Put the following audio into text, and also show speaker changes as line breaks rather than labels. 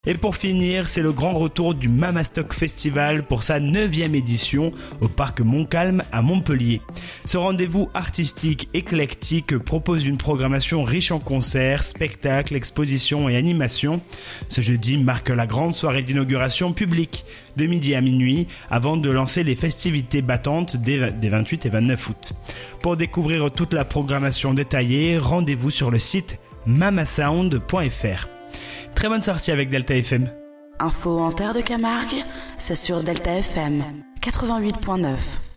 Et pour finir, c'est le grand retour du Mamastock Festival pour sa 9e édition au parc Montcalm à Montpellier. Ce rendez-vous artistique éclectique propose une programmation riche en concerts, spectacles, expositions et animations. Ce jeudi marque la grande soirée d'inauguration publique de midi à minuit avant de lancer les festivités battantes des 28 et 29 août. Pour découvrir toute la programmation détaillée, rendez-vous sur le site mamasound.fr. Très bonne sortie avec Delta FM.
Info en terre de Camargue, c'est sur Delta FM 88.9.